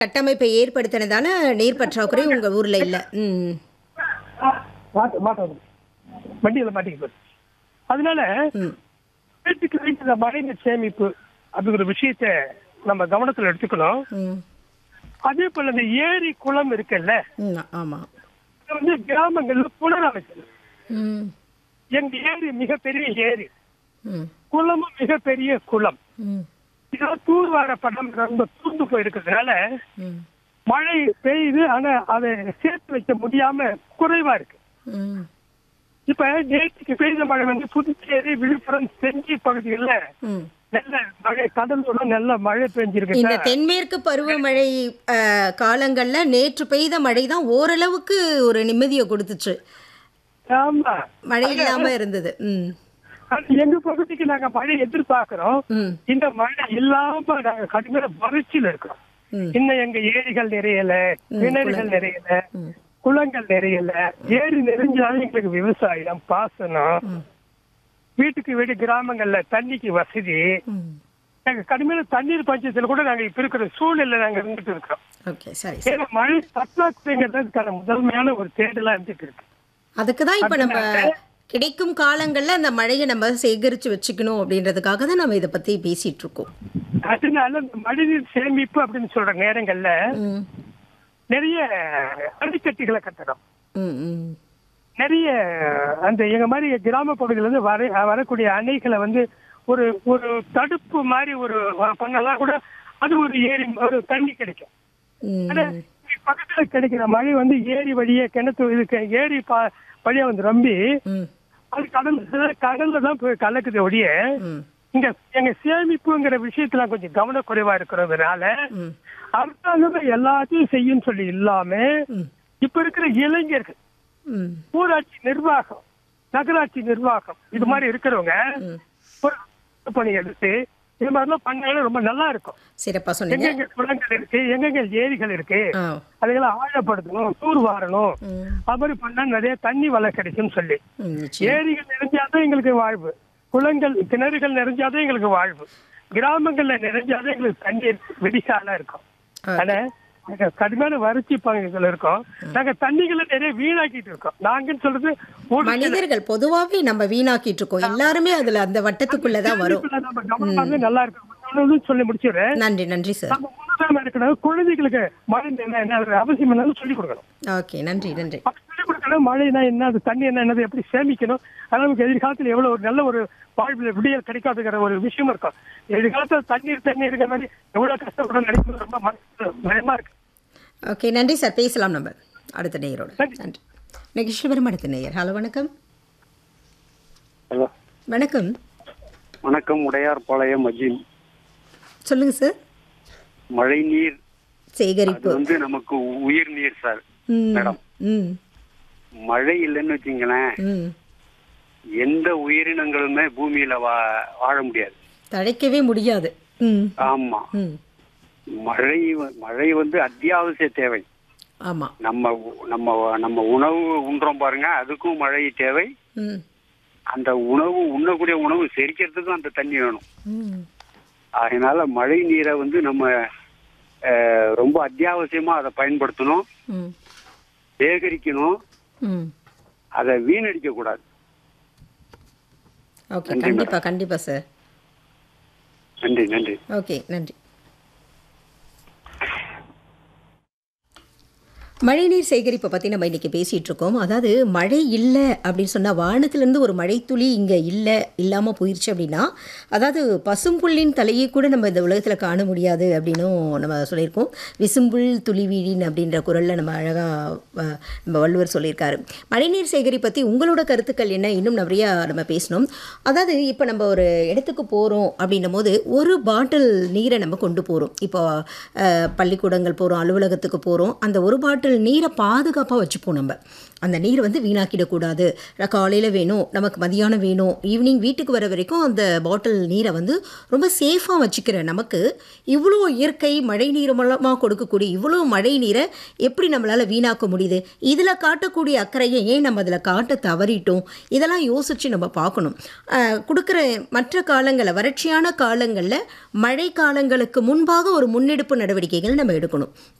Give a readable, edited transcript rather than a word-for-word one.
கட்டமைப்பை ஏற்படுத்தினதால நீர் பற்றாக்குறை உங்க ஊர்ல இல்ல. ம். மாட்டோம் வண்டியில மாட்டிக்கு போகுது. அதனால ம். வீட்டுக்கு இந்த மழைநீர் சேமிப்பு அப்படிங்கிற விஷயத்த நம்ம கவனத்துல எடுத்துக்கணும். ம். அதே போல இந்த ஏரி குளம் இருக்குல்ல, ம். ஆமா. இது வந்து கிராமங்கள்ல புனரமைக்கணும். ம். எங்க ஏரி மிகப்பெரிய ஏரி, ம். குளமும் மிகப்பெரிய குளம். ம். இதெல்லாம் தூர்வார படம் ரொம்ப தூர்ந்து போயிருக்கிறதுனால ம். மழை பெய்யுது, ஆனா அதை சேர்த்து வைக்க முடியாம குறைவா இருக்கு. ம். இப்ப நேற்றுக்கு பெய்த மழை வந்து புதுச்சேரி, விழுப்புரம், செஞ்சி பகுதிகளில் ம். நல்ல மழை, கடலூர்ல நல்ல மழை பெஞ்சிருக்கு. இந்த தென்மேற்கு பருவமழை காலங்கள்ல நேற்று பெய்த மழை தான் ஓரளவுக்கு ஒரு நிம்மதியை கொடுத்துச்சு. ஆமா, மழை இல்லாம இருந்தது. ம். அது எங்க பகுதிக்கு நாங்க மழை எதிர்பார்க்கிறோம். ம். இந்த மழை இல்லாம நாங்க கடுமையான வறட்சியில இருக்கோம். ம். இன்னும் எங்க ஏரிகள் நிறையல, கிணறுகள் நிறையல, ம். குளங்கள் நிறையல. ஏரி நிறைஞ்சாலும் எங்களுக்கு விவசாயம், பாசனம், ம். வீட்டுக்கு வீடு கிராமங்கள்ல தண்ணிக்கு வசதி. ம். நாங்க கடுமையான தண்ணீர் பஞ்சத்துல கூட நாங்க இப்ப இருக்கிற சூழ்நிலை நாங்க இருந்துட்டு இருக்கோம். ஓகே, சரி. ஏன்னா மழை பற்றாக்குறைங்கிறதுக்கான முதன்மையான ஒரு தேடலா இருந்துட்டு இருக்கு. அதுக்கு தான் இப்போ நம்ம கிடைக்கும் காலங்களில் அந்த மழையை நம்ம சேகரித்து வச்சுக்கணும் அப்படின்றதுக்காக தான் நம்ம இதை பற்றி பேசிகிட்டு இருக்கோம். அதனால இந்த மழைநீர் சேமிப்பு அப்படின்னு சொல்ற நேரங்கள்ல ம். நிறைய அணைக்கட்டுகளை கட்டணும். ம். ம். நிறைய அந்த எங்க மாதிரி கிராம பகுதியில இருந்து வரக்கூடிய அணைகளை வந்து ஒரு ஒரு தடுப்பு மாதிரி ஒரு பண்ணலாம் கூட, அது ஒரு ஏரி, ஒரு தண்ணி கிடைக்கும். ஆனா ம். பக்கத்துல கிடைக்கிற மழை வந்து ஏரி வழியே கிணத்து இதுக்கு ஏரி வழியா வந்து ரம்பி ம். அது கடல்ல தான் போய் கலக்குது ஒழிய ம். இங்க எங்க சேமிப்புங்கிற விஷயத்துல கொஞ்சம் கவனக்குறைவா இருக்கிறதுனால ம். அரசாங்கம் எல்லாத்தையும் செய்யும் சொல்லி இல்லாம ம். இப்ப இருக்கிற இளைஞர்கள், ம். ஊராட்சி நிர்வாகம், நகராட்சி நிர்வாகம், இது மாதிரி இருக்கிறவங்க ம். ஒரு பணி எடுத்து இது மாதிரிலாம் பண்ணாலும் ரொம்ப நல்லா இருக்கும். சிறப்பாக சொன்னீங்க. எங்கெங்க குளங்கள் இருக்கு, எங்கெங்க ஏரிகள் இருக்கு, ஆ. அதுக்கெல்லாம் ஆழப்படுத்தணும், தூர் வாரணும். ம். அது மாதிரி பண்ணா நிறைய தண்ணி வளம் கிடைக்கும்னு சொல்லி. ம். நிச்சயம். ஏரிகள் நிறைஞ்சாதான் எங்களுக்கு வாழ்வு, குளங்கள் கிணறுகள் நிறைஞ்சாதான் எங்களுக்கு வாழ்வு, கிராமங்கள்ல நிறைஞ்சாதான் எங்களுக்கு தண்ணீர் வெடிசாலா இருக்கும். ஆனா நாங்க கடுமையான வறட்சி பகுதிகள் இருக்கோம். நாங்க தண்ணிகளை நிறைய வீணாக்கிட்டு இருக்கோம். நாங்கன்னு சொல்றது ஒரு சில மனிதர்கள் பொதுவாகவே நம்ம வீணாக்கிட்டு இருக்கோம். எல்லாருமே அதுல அந்த வட்டத்துக்குள்ளதான் வரும். நம்ம கவனமாக நல்லா இருக்கும் சொல்லி முடிச்சிடுறேன். நன்றி, நன்றி சார். நம்ம முன்னுதாரணம் இருக்கணும். குழந்தைகளுக்கு மழை என்ன அவசியம் என்னன்னு சொல்லிக் கொடுக்கணும். ஓகே, நன்றி, நன்றி. அப்படி சொல்லிக் கொடுக்கணும். மழைனா என்ன, அது தண்ணி என்னது, எப்படி சேமிக்கணும், அது நமக்கு எதிர்காலத்தில் எவ்வளவு ஒரு நல்ல ஒரு வாழ்வில் விடியல் கிடைக்காதுங்கிற ஒரு விஷயம் இருக்கும். எதிர்காலத்தில் தண்ணி இருக்கிற மாதிரி எவ்வளவு கஷ்டப்பட நினைக்கிறது ரொம்ப பயமா இருக்கு. ஓகே, நன்றி சார். பேசலாம் நம்ம அடுத்த நேயரோட. நன்றி. நெகிழ்ச்சிபுரம் அடுத்த நேயர். ஹலோ, வணக்கம். ஹலோ, வணக்கம். வணக்கம். உடையார்பாளையம் அஜீம். சொல்லுங்க சார். மழை நீர் சேகரிப்பு வந்து நமக்கு உயிர் நீர் சார். ம். மேடம், ம். மழை இல்லைன்னு வச்சுங்களேன், ம். எந்த உயிரினங்களுமே பூமியில வாழ முடியாது, தழைக்கவே முடியாது. ம். ஆமா. ம். மழை வந்து அத்தியாவசிய தேவை. ஆமா. நம்ம நம்ம நம்ம உணவு உண்றோம் பாருங்க, அதுக்கும் மழை தேவை. ம். அந்த உணவு உண்ணக்கூடிய உணவு செரிக்கிறதுக்கும் அந்த தண்ணி வேணும். ம். அதனால மழை நீரை வந்து நம்ம ரொம்ப அத்தியாவசியமா அதை பயன்படுத்தணும், ம். சேகரிக்கணும், ம். அதை வீணடிக்க கூடாது. ஓகே, கண்டிப்பா கண்டிப்பா சார். நன்றி, நன்றி. ஓகே, நன்றி. மழைநீர் சேகரிப்பை பற்றி நம்ம இன்றைக்கி பேசிகிட்டு இருக்கோம். அதாவது மழை இல்லை அப்படின்னு சொன்னால், வானத்திலேருந்து ஒரு மழைத்துளி இங்கே இல்லாமல் போயிடுச்சு அப்படின்னா, அதாவது பசும்புல்லின் தலையை கூட நம்ம இந்த உலகத்தில் காண முடியாது அப்படின்னும் நம்ம சொல்லியிருக்கோம். விசும்புல் துளி வீழின் அப்படின்ற குரலில் நம்ம அழகாக நம்ம வள்ளுவர் சொல்லியிருக்காரு. மழைநீர் சேகரிப்பு பற்றி உங்களோட கருத்துக்கள் என்ன, இன்னும் நிறையா நம்ம பேசணும். அதாவது இப்போ நம்ம ஒரு இடத்துக்கு போகிறோம் அப்படின்னும் போது ஒரு பாட்டில் நீரை நம்ம கொண்டு போகிறோம். இப்போ பள்ளிக்கூடங்கள் போகிறோம், அலுவலகத்துக்கு போகிறோம், அந்த ஒரு பாட்டில் பாட்டில் நீரை பாதுகாப்பாக வச்சுப்போம் நம்ம. அந்த நீர் வந்து வீணாக்கிடக்கூடாது. காலையில் வேணும், நமக்கு மதியானம் வேணும், ஈவினிங் வீட்டுக்கு வர வரைக்கும் அந்த பாட்டில் நீரை வந்து ரொம்ப சேஃபாக வச்சுக்கிற நமக்கு இவ்வளோ இயற்கை மழை நீர் மூலமாக கொடுக்கக்கூடிய இவ்வளோ மழை நீரை எப்படி நம்மளால் வீணாக்க முடியுது? இதில் காட்டக்கூடிய அக்கறையை ஏன் நம்ம அதில் காட்ட தவறிட்டோம்? இதெல்லாம் யோசித்து நம்ம பார்க்கணும். கொடுக்குற மற்ற காலங்களில், வறட்சியான காலங்களில், மழை காலங்களுக்கு முன்பாக ஒரு முன்னெடுப்பு நடவடிக்கைகள் நம்ம எடுக்கணும்.